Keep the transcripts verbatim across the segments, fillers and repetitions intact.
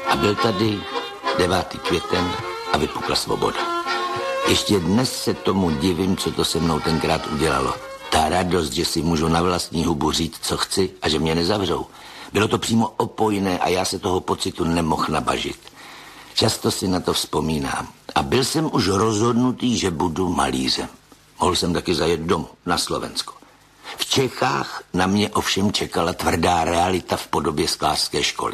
A byl tady devátý květen a vypukla svoboda. Ještě dnes se tomu divím, co to se mnou tenkrát udělalo. Ta radost, že si můžu na vlastní hubu říct, co chci a že mě nezavřou. Bylo to přímo opojné a já se toho pocitu nemohl nabažit. Často si na to vzpomínám. A byl jsem už rozhodnutý, že budu malířem. Mohl jsem taky zajet domů, na Slovensko. V Čechách na mě ovšem čekala tvrdá realita v podobě sklářské školy.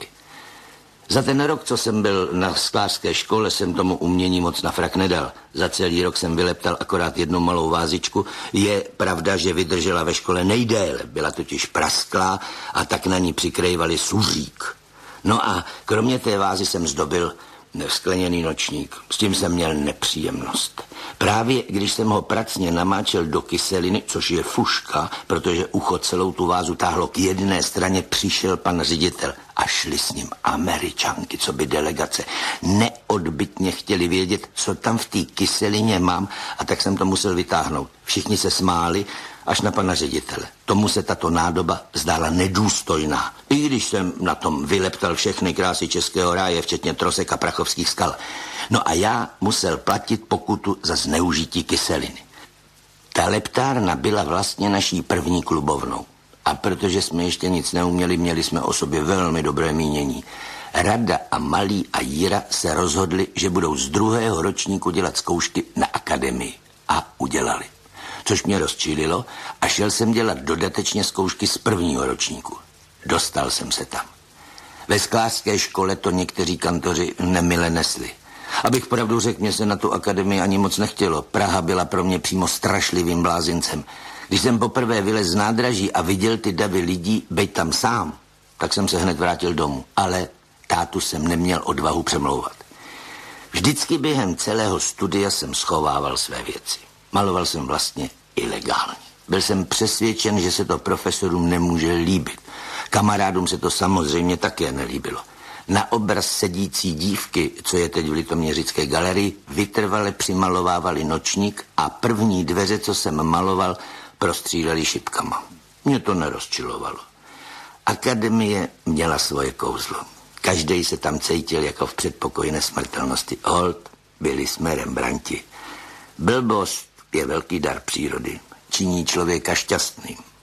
Za ten rok, co jsem byl na sklářské škole, jsem tomu umění moc na frak nedal. Za celý rok jsem vyleptal akorát jednu malou vázičku. Je pravda, že vydržela ve škole nejdéle. Byla totiž prasklá a tak na ní přikrývali suřík. No a kromě té vázy jsem zdobil skleněný nočník. S tím jsem měl nepříjemnost. Právě když jsem ho pracně namáčel do kyseliny, což je fuška, protože ucho celou tu vázu táhlo k jedné straně, přišel pan ředitel a šli s ním Američanky, co by delegace. Neodbytně chtěli vědět, co tam v té kyselině mám, a tak jsem to musel vytáhnout. Všichni se smáli, až na pana ředitele. Tomu se tato nádoba zdála nedůstojná. I když jsem na tom vyleptal všechny krásy českého ráje, včetně trosek a prachovských skal. No a já musel platit pokutu za zneužití kyseliny. Ta leptárna byla vlastně naší první klubovnou. A protože jsme ještě nic neuměli, měli jsme o sobě velmi dobré mínění. Rada a Malý a Jira se rozhodli, že budou z druhého ročníku dělat zkoušky na akademii. A udělali. Což mě rozčílilo a šel jsem dělat dodatečně zkoušky z prvního ročníku. Dostal jsem se tam. Ve sklářské škole to někteří kantoři nemile nesli. Abych pravdu řekl, mě se na tu akademii ani moc nechtělo. Praha byla pro mě přímo strašlivým blázincem. Když jsem poprvé vylez z nádraží a viděl ty davy lidí, bejt tam sám, tak jsem se hned vrátil domů. Ale tátu jsem neměl odvahu přemlouvat. Vždycky během celého studia jsem schovával své věci. Maloval jsem vlastně ilegálně. Byl jsem přesvědčen, že se to profesorům nemůže líbit. Kamarádům se to samozřejmě také nelíbilo. Na obraz sedící dívky, co je teď v Litoměřické galerii, vytrvale přimalovávali nočník a první dveře, co jsem maloval, prostříleli šipkama. Mě to nerozčilovalo. Akademie měla svoje kouzlo. Každej se tam cítil jako v předpokoji nesmrtelnosti. Hold, byli jsme Rembrandti. Blbost je velký dar přírody. Činí člověka šťastným.